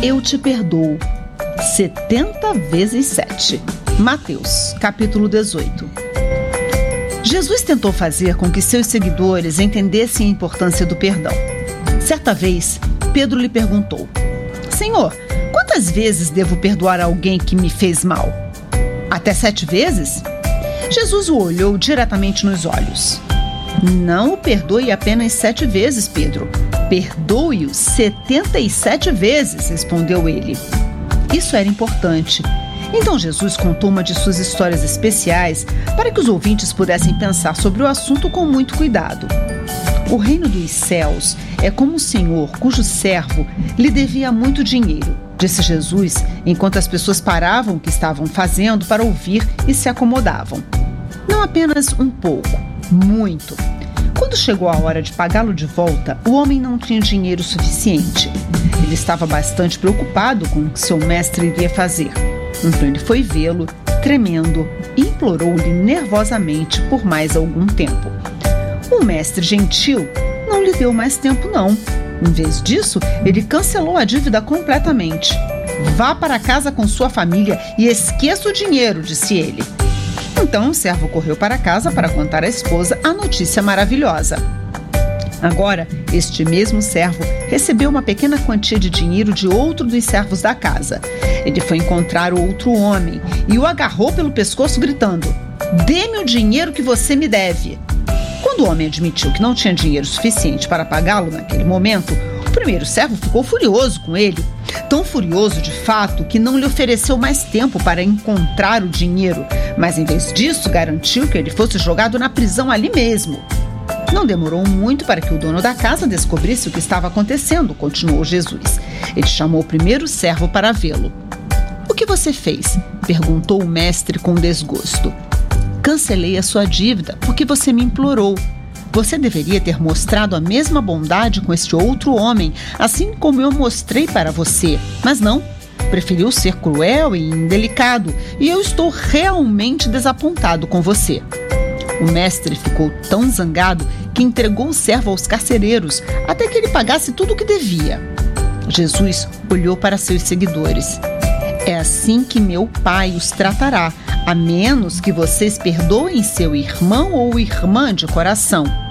eu te perdoo 70 vezes 7. Mateus, capítulo 18. Jesus tentou fazer com que seus seguidores entendessem a importância do perdão. Certa vez, Pedro lhe perguntou: Senhor, quantas vezes devo perdoar alguém que me fez mal? Até 7 vezes? Jesus o olhou diretamente nos olhos. Não o perdoe apenas 7 vezes, Pedro. Perdoe-o 77 vezes, respondeu ele. Isso era importante. Então Jesus contou uma de suas histórias especiais para que os ouvintes pudessem pensar sobre o assunto com muito cuidado. O reino dos céus é como um senhor cujo servo lhe devia muito dinheiro, disse Jesus, enquanto as pessoas paravam o que estavam fazendo para ouvir e se acomodavam. Não apenas um pouco, muito. Quando chegou a hora de pagá-lo de volta, o homem não tinha dinheiro suficiente. Ele estava bastante preocupado com o que seu mestre iria fazer. Então ele foi vê-lo, tremendo, e implorou-lhe nervosamente por mais algum tempo. O mestre gentil não lhe deu mais tempo, não. Em vez disso, ele cancelou a dívida completamente. Vá para casa com sua família e esqueça o dinheiro, disse ele. Então o servo correu para casa para contar à esposa a notícia maravilhosa. Agora, este mesmo servo recebeu uma pequena quantia de dinheiro de outro dos servos da casa. Ele foi encontrar o outro homem e o agarrou pelo pescoço, gritando: Dê-me o dinheiro que você me deve. Quando o homem admitiu que não tinha dinheiro suficiente para pagá-lo naquele momento, o primeiro servo ficou furioso com ele. Tão furioso, de fato, que não lhe ofereceu mais tempo para encontrar o dinheiro, mas em vez disso garantiu que ele fosse jogado na prisão ali mesmo. Não demorou muito para que o dono da casa descobrisse o que estava acontecendo, continuou Jesus. Ele chamou o primeiro servo para vê-lo. O que você fez? Perguntou o mestre com desgosto. Cancelei a sua dívida porque você me implorou. Você deveria ter mostrado a mesma bondade com este outro homem, assim como eu mostrei para você. Mas não, preferiu ser cruel e indelicado, e eu estou realmente desapontado com você. O mestre ficou tão zangado que entregou o servo aos carcereiros até que ele pagasse tudo o que devia. Jesus olhou para seus seguidores. É assim que meu Pai os tratará, a menos que vocês perdoem seu irmão ou irmã de coração.